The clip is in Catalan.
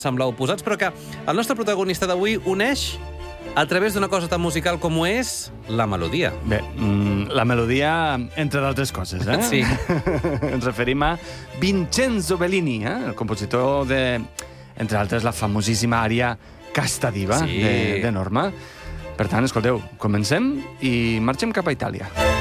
semblar oposats, però que el nostre protagonista d'avui uneix a través d'una cosa tan musical com ho és la melodia. Bé, la melodia, entre d'altres coses, eh? Sí. Ens referim a Vincenzo Bellini, el compositor de, entre altres, la famosíssima ària Casta Diva de Norma. Per tant, escolteu, comencem i marxem cap a Itàlia.